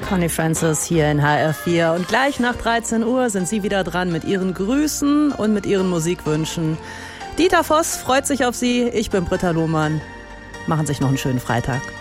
Connie Francis hier in HR4 und gleich nach 13 Uhr sind Sie wieder dran mit Ihren Grüßen und mit Ihren Musikwünschen. Dieter Voss freut sich auf Sie, ich bin Britta Lohmann. Machen Sie sich noch einen schönen Freitag.